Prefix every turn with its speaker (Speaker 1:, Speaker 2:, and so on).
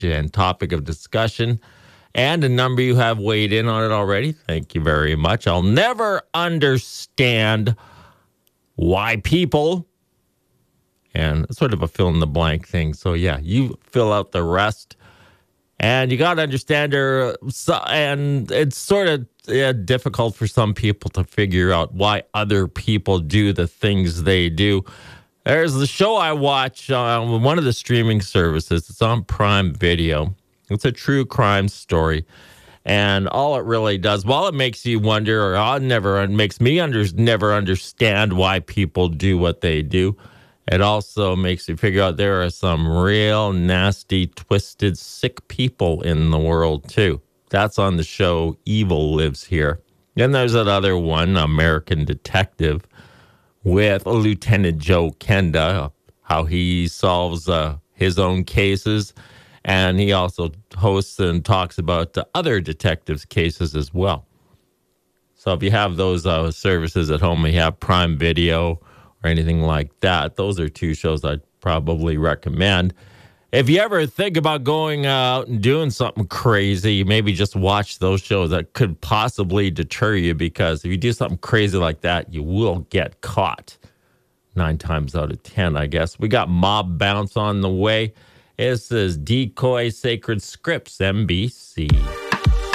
Speaker 1: and topic of discussion. And a number you have weighed in on it already. Thank you very much. I'll never understand why people, and it's sort of a fill in the blank thing. So, yeah, you fill out the rest. And you got to understand her. And it's sort of difficult for some people to figure out why other people do the things they do. There's the show I watch on one of the streaming services. It's on Prime Video. It's a true crime story. And all it really does, while it makes you wonder, or it makes me never understand why people do what they do, it also makes you figure out there are some real nasty, twisted, sick people in the world, too. That's on the show Evil Lives Here. Then there's that other one, American Detective, with Lieutenant Joe Kenda, how he solves his own cases. And he also hosts and talks about other detectives' cases as well. So if you have those services at home, you have Prime Video or anything like that, those are two shows I'd probably recommend. If you ever think about going out and doing something crazy, maybe just watch those shows. That could possibly deter you, because if you do something crazy like that, you will get caught 9 times out of 10, I guess. We got Mob Bounce on the way. This is Decoy Sacred Scripts, NBC.